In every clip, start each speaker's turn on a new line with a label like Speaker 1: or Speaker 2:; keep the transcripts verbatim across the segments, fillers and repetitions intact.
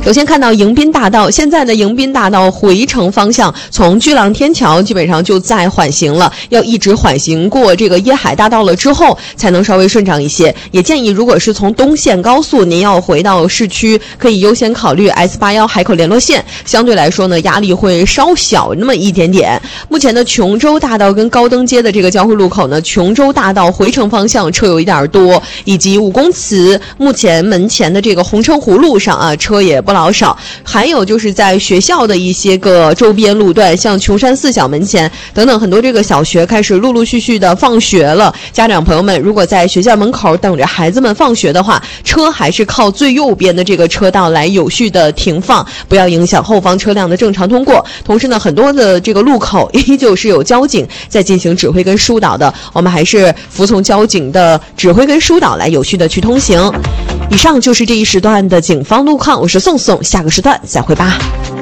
Speaker 1: 首先看到迎宾大道，现在的迎宾大道回程方向从巨浪天桥基本上就在缓行了，要一直缓行过这个椰海大道了之后才能稍微顺畅一些。也建议如果是从东线高速您要回到市区，可以优先考虑 S 八十 海口联络线，相对来说呢压力会稍小那么一点点。目前的琼州大道跟高登街的这个交汇路口呢，琼州大道回程方向车有一点多，以及武公祠目前门前的这个红城湖路上啊车也不老少。还有就是在学校的一些个周边路段，像琼山四小门前等等，很多这个小学开始陆陆续续的放学了。家长朋友们如果在学校门口等着孩子们放学的话，车还是靠最右边的这个车道来有序的停放，不要影响后方车辆的正常通过。同时呢，很多的这个路口依旧是有交警在进行指挥跟疏导的，我们还是服从交警的指挥跟疏导来有序的去通行。以上就是这一时段的警方路况，我是宋宋，下个时段再会吧。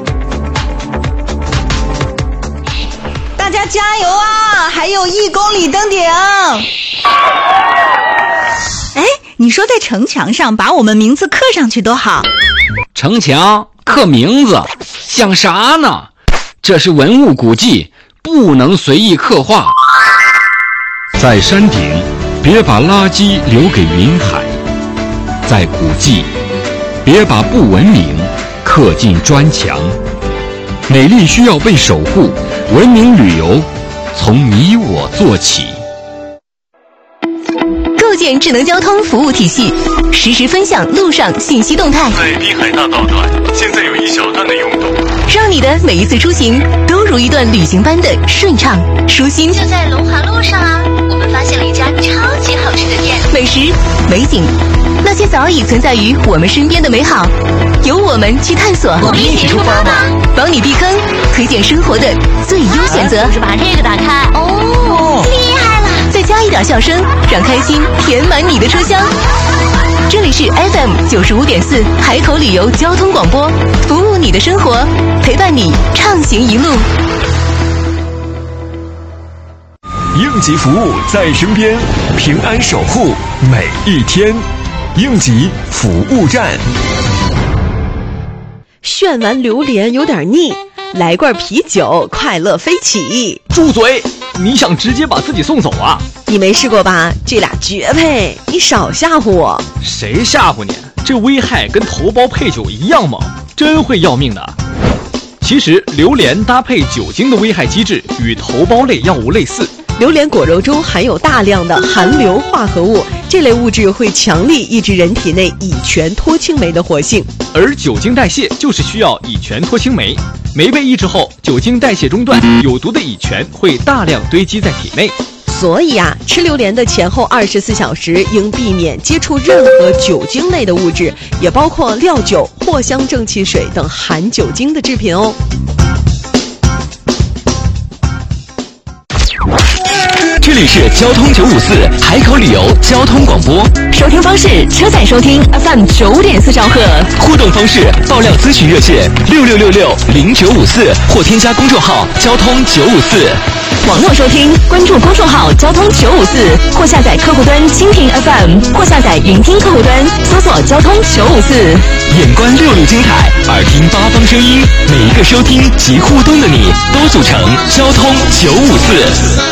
Speaker 2: 大家加油啊，还有一公里登顶。哎，你说在城墙上把我们名字刻上去多好。
Speaker 3: 城墙刻名字像啥呢？这是文物古迹，不能随意刻画。
Speaker 4: 在山顶别把垃圾留给云海，在古迹别把不文明刻进砖墙。美丽需要被守护，文明旅游从你我做起。
Speaker 5: 构建智能交通服务体系，实时分享路上信息动态。
Speaker 6: 在滨海大道段，现在有一小段的拥堵，
Speaker 5: 让你的每一次出行都如一段旅行般的顺畅舒心。
Speaker 7: 就在龙华路上啊，我们发现了一家超级好吃的店，
Speaker 5: 美食、美景，那些早已存在于我们身边的美好，由我们去探索。
Speaker 7: 我们一起出发吧，
Speaker 5: 帮你避坑，推荐生活的最优选择。
Speaker 7: 就是把这个打开哦，厉害了！
Speaker 5: 再加一点笑声，让开心填满你的车厢。这里是 F M 九十五点四海口旅游交通广播，服务你的生活，陪伴你畅行一路。
Speaker 8: 应急服务在身边，平安守护每一天。应急服务站。
Speaker 1: 炫完榴莲有点腻，来罐啤酒，快乐飞起。
Speaker 9: 住嘴！你想直接把自己送走啊？
Speaker 1: 你没试过吧？这俩绝配，你少吓唬我。
Speaker 9: 谁吓唬你？这危害跟头孢配酒一样猛，真会要命的。其实榴莲搭配酒精的危害机制与头孢类药物类似。
Speaker 1: 榴莲果肉中含有大量的含硫化合物，这类物质会强力抑制人体内乙醛脱氢酶的活性，
Speaker 9: 而酒精代谢就是需要乙醛脱氢酶，酶被抑制后，酒精代谢中断，有毒的乙醛会大量堆积在体内。
Speaker 1: 所以啊，吃榴莲的前后二十四小时应避免接触任何酒精类的物质，也包括料酒、藿香正气水等含酒精的制品哦。
Speaker 10: 这里是交通九五四海口旅游交通广播，
Speaker 5: 收听方式：车载收听 F M 九点四兆赫，
Speaker 10: 互动方式：爆料咨询热线六六六六零九五四或添加公众号交通九五四。
Speaker 5: 网络收听，关注公众号交通九五四，或下载客户端蜻蜓 F M， 或下载云听客户端，搜索交通九五四。
Speaker 10: 眼观六路精彩，耳听八方声音，每一个收听及互动的你，都组成交通九五四。